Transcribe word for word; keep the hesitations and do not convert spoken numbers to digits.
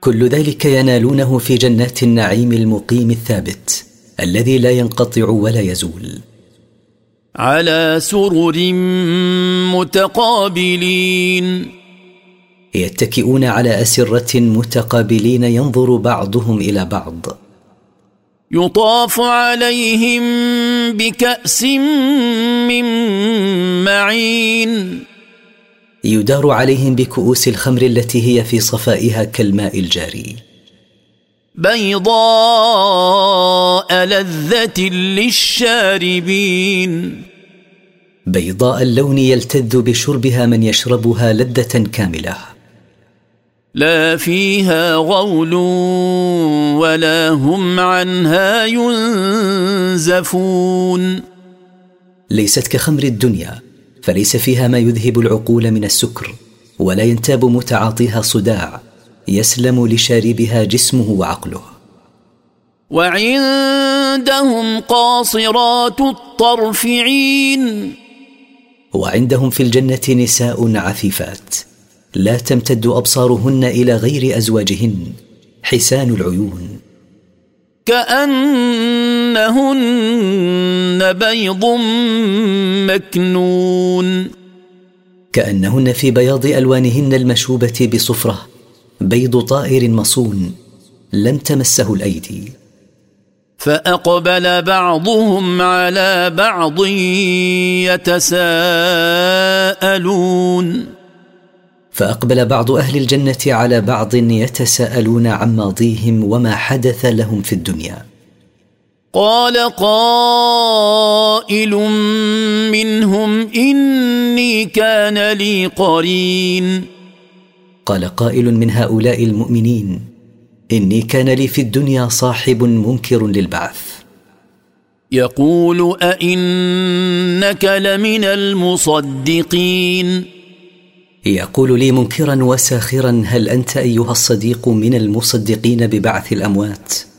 كل ذلك ينالونه في جنات النعيم المقيم الثابت الذي لا ينقطع ولا يزول. على سرر متقابلين يتكئون على أسرة متقابلين ينظر بعضهم إلى بعض. يطاف عليهم بكأس من معين يدار عليهم بكؤوس الخمر التي هي في صفائها كالماء الجاري. بيضاء لذة للشاربين بيضاء اللون يلتذ بشربها من يشربها لذة كاملة. لا فيها غول ولا هم عنها ينزفون ليست كخمر الدنيا، فليس فيها ما يذهب العقول من السكر، ولا ينتاب متعاطيها صداع، يسلم لشاربها جسمه وعقله. وعندهم قاصرات الطرف عين وعندهم في الجنة نساء عفيفات لا تمتد أبصارهن إلى غير أزواجهن، حسان العيون، كأنهن بيض مكنون كأنهن في بياض ألوانهن المشوبة بصفرة بيض طائر مصون لم تمسه الأيدي. فأقبل بعضهم على بعض يتساءلون فأقبل بعض أهل الجنة على بعض يتساءلون عن ماضيهم وما حدث لهم في الدنيا. قال قائل منهم إني كان لي قرين قال قائل من هؤلاء المؤمنين إني كان لي في الدنيا صاحب منكر للبعث يقول أئنك لمن المصدقين يقول لي منكرا وساخرا هل أنت أيها الصديق من المصدقين ببعث الأموات؟